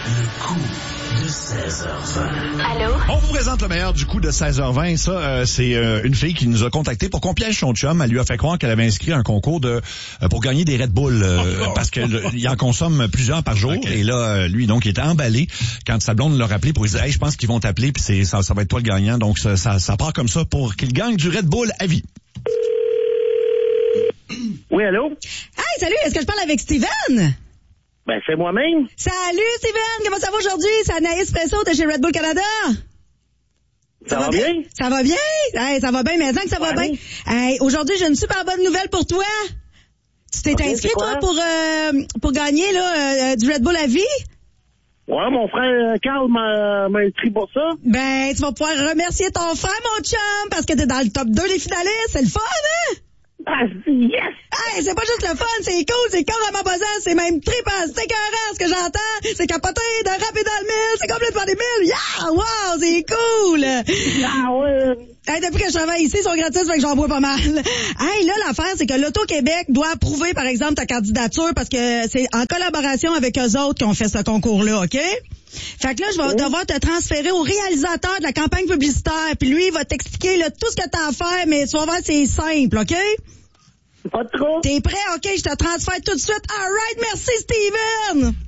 Le coup de 16h20. Allô? On vous présente le meilleur du coup de 16h20. Ça, c'est une fille qui nous a contacté pour qu'on piège son chum. Elle lui a fait croire qu'elle avait inscrit un concours pour gagner des Red Bull parce qu'il en consomme plusieurs par jour. Okay. Et là, lui, donc, il était emballé quand sa blonde l'a rappelé pour lui dire « Hey, je pense qu'ils vont t'appeler puis ça va être toi le gagnant. » Donc, ça part comme ça pour qu'il gagne du Red Bull à vie. Oui, allô? Hey, salut, est-ce que je parle avec Steven? Ben, c'est moi-même. Salut, Steven, comment ça va aujourd'hui? C'est Anaïs Presso de chez Red Bull Canada. Ça va bien? Ça va bien? Hey, ça va bien, mais que ça va bien. Hey, aujourd'hui, j'ai une super bonne nouvelle pour toi. Tu t'es inscrit, toi, pour gagner là, du Red Bull à vie? Ouais, mon frère Carl m'a inscrit pour ça. Ben, tu vas pouvoir remercier ton frère, mon chum, parce que t'es dans le top 2 des finalistes. C'est le fun, hein? Ah, yes! Hey, c'est pas juste le fun, c'est cool, c'est carrément buzzant, c'est même trippant, c'est écœurant, ce que j'entends, c'est capoté, de rapper dans le mille, c'est complètement des milles, yeah! Wow, c'est cool! Ah ouais! Hey, depuis que je travaille ici, ils sont gratis, fait que j'en bois pas mal. Hey, là, l'affaire, c'est que l'Auto-Québec doit approuver, par exemple, ta candidature, parce que c'est en collaboration avec eux autres qu'on fait ce concours-là, OK? Fait que là, je vais devoir te transférer au réalisateur de la campagne publicitaire, puis lui, il va t'expliquer là, tout ce que t'as à faire, mais tu vas voir, c'est simple, OK? Pas trop. T'es prêt? OK, je te transfère tout de suite. All right, merci, Steven!